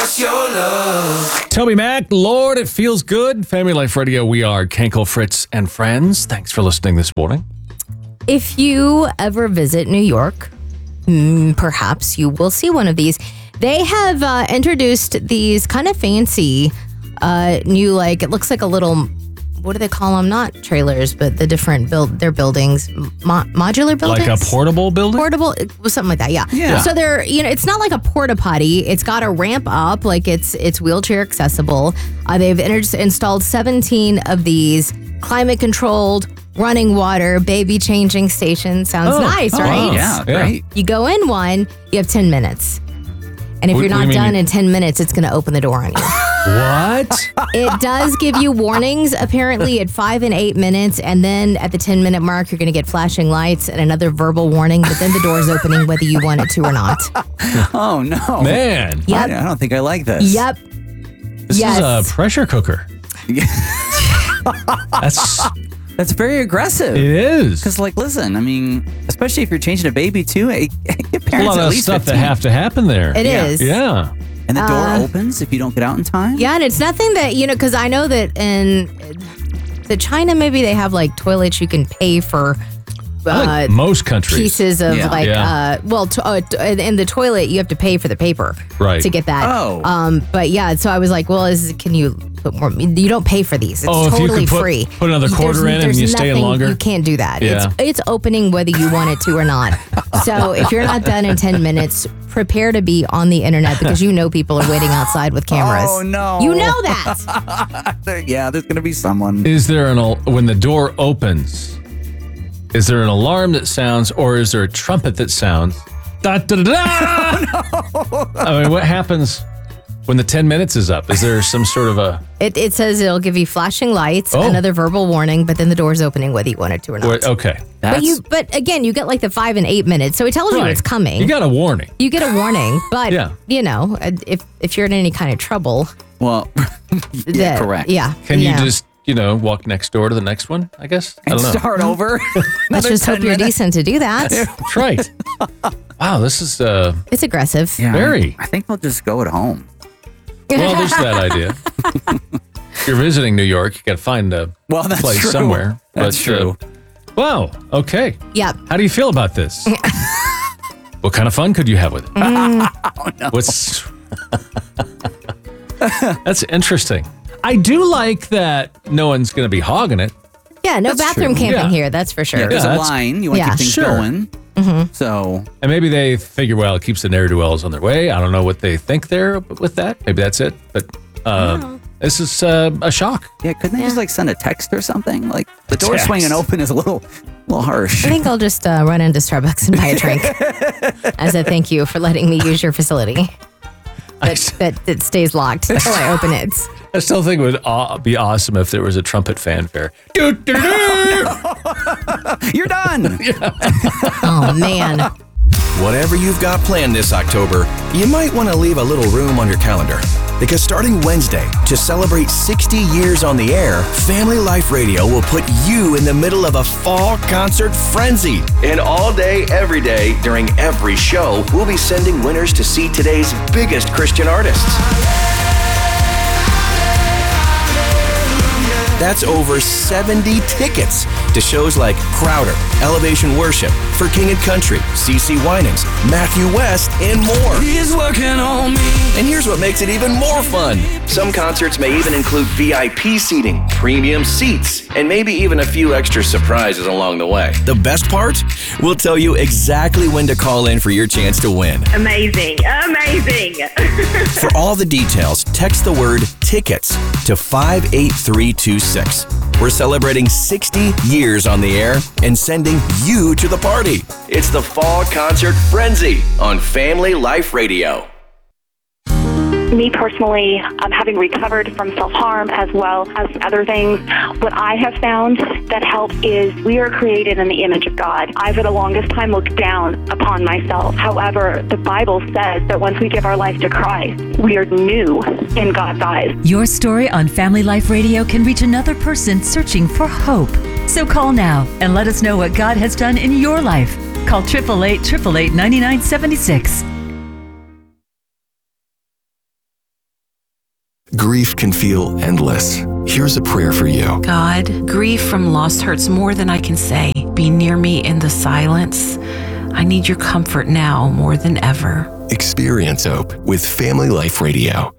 us your love. Toby Mac, Lord, it feels good. Family Life Radio, we are Kenkel, Fritz, and friends. Thanks for listening this morning. If you ever visit New York, perhaps you will see one of these. They have introduced these kind of fancy new, like, it looks like a little, what do they call them? Not trailers, but the different their buildings, modular buildings. Like a portable building? Portable, something like that, yeah. So they're, it's not like a porta potty. It's got a ramp up, like it's wheelchair accessible. They've installed 17 of these climate controlled, running water, baby changing stations. Sounds nice, right? Yeah, great. You go in one, you have 10 minutes. And if you're not done in 10 minutes, it's going to open the door on you. What? It does give you warnings, apparently, at 5 and 8 minutes. And then at the 10-minute mark, you're going to get flashing lights and another verbal warning. But then the door's opening whether you want it to or not. Oh, no. Man. Yep. I don't think I like this. Yep. This is a pressure cooker. That's very aggressive. It is. Because, listen, I mean, especially if you're changing a baby, too, give parents a lot at of least stuff 15. that have to happen there. It is. Yeah. And the door opens if you don't get out in time? Yeah, and it's nothing that, because I know that in China, maybe they have, toilets you can pay for like most countries. pieces of, in the toilet, you have to pay for the paper to get that. Oh. But, yeah, so I was like, well, can you put more? You don't pay for these. It's totally if you could free. Put another quarter in and you stay in longer? You can't do that. Yeah. It's opening whether you want it to or not. So if you're not done in 10 minutes, prepare to be on the internet because people are waiting outside with cameras. Oh, no. You know that. Yeah, there's going to be someone. Is there when the door opens, is there an alarm that sounds or is there a trumpet that sounds? Da, da, da, da! Oh, no. I mean, what happens when the 10 minutes is up? Is there some sort of a... It says it'll give you flashing lights, another verbal warning, but then the door's opening whether you want it to or not. Okay. But again, you get the 5 and 8 minutes, so it tells you it's coming. You got a warning. You get a warning, but if you're in any kind of trouble, well, correct. Yeah. Can you just walk next door to the next one? I guess I don't know. Start over. Let's just hope you're decent to do that. That's right. Wow, this is it's aggressive. Yeah, very. I think they'll just go at home. Well, there's that idea. If you're visiting New York, you got to find a that's place true. somewhere. That's true. Wow. Okay. Yep. How do you feel about this? What kind of fun could you have with it? Oh, no. What's That's interesting. I do like that no one's going to be hogging it. Yeah, no That's bathroom true. camping Yeah. here, that's for sure. Yeah, there's a that's- line. You want to keep things Sure. going. Mm-hmm. So, And maybe they figure, well, it keeps the ne'er-do-wells on their way. I don't know what they think there with that. Maybe that's it. But this is a shock. yeah, couldn't they just send a text or something? The door Text. swinging open is a little harsh. I think I'll just run into Starbucks and buy a drink as a thank you for letting me use your facility. That stays locked until I open it. I still think it would be awesome if there was a trumpet fanfare. You're done. Oh, man. Whatever you've got planned this October, you might want to leave a little room on your calendar. Because starting Wednesday, to celebrate 60 years on the air, Family Life Radio will put you in the middle of a fall concert frenzy. And all day, every day, during every show, we'll be sending winners to see today's biggest Christian artists. That's over 70 tickets to shows like Crowder, Elevation Worship, For King and Country, CeCe Winans, Matthew West, and more. He's working on me. And here's what makes it even more fun. Some concerts may even include VIP seating, premium seats, and maybe even a few extra surprises along the way. The best part? We'll tell you exactly when to call in for your chance to win. Amazing. For all the details, text the word TICKETS to 58326. We're celebrating 60 years on the air and sending you to the party. It's the Fall Concert Frenzy on Family Life Radio. Me personally, having recovered from self-harm as well as other things, what I have found that helps is we are created in the image of God. I, for the longest time, looked down upon myself. However, the Bible says that once we give our life to Christ, we are new in God's eyes. Your story on Family Life Radio can reach another person searching for hope. So call now and let us know what God has done in your life. Call 888-888-9976. Grief can feel endless. Here's a prayer for you. God, grief from loss hurts more than I can say. Be near me in the silence. I need your comfort now more than ever. Experience hope with Family Life Radio.